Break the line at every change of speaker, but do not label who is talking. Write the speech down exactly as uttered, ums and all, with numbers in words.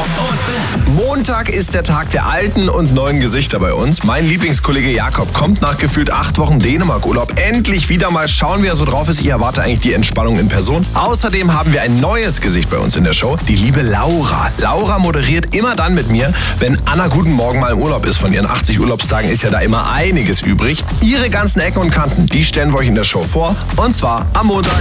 und Bam.
Montag ist der Tag der alten und neuen Gesichter bei uns. Mein Lieblingskollege Jakob kommt nach gefühlt acht Wochen Dänemark-Urlaub endlich wieder mal schauen, wie er so drauf ist. Ich erwarte eigentlich die Entspannung in Person. Außerdem haben wir ein neues Gesicht bei uns in der Show, die liebe Laura. Laura moderiert immer dann mit mir, wenn Anna Guten Morgen mal im Urlaub ist. Von ihren achtzig Urlaubstagen ist ja da immer einiges übrig. Ihre ganzen Ecken und Kanten, die stellen wir euch in der Show vor. Und zwar am Montag.